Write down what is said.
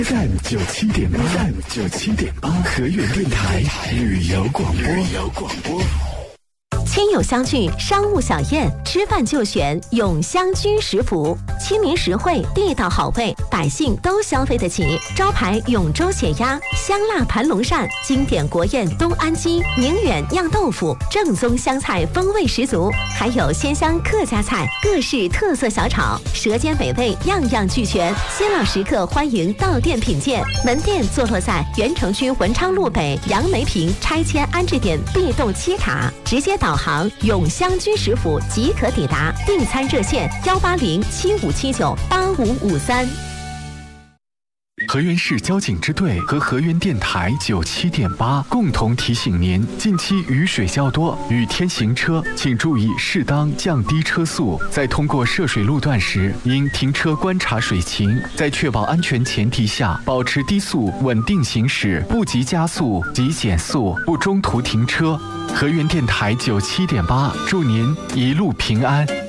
FM 97.8，河源电台旅游广播。 亲友相聚，商务小宴，吃饭就选永香居食府，亲民实惠，地道好味，百姓都消费得起。招牌永州血鸭、香辣盘龙鳝，经典国宴东安鸡、宁远酿豆腐，正宗湘菜风味十足，还有鲜香客家菜、各式特色小炒，舌尖美味样样俱全。新老食客欢迎到店品鉴。门店坐落在原城区文昌路北杨梅坪拆迁安置点 B 栋7塔，直接导航永香居食府即可抵达。订餐热线18075798553。 河源市交警支队和河源电台97.8共同提醒您：近期雨水较多，雨天行车请注意适当降低车速。在通过涉水路段时，应停车观察水情，在确保安全前提下，保持低速稳定行驶，不急加速，急减速，不中途停车。河源电台97.8，祝您一路平安。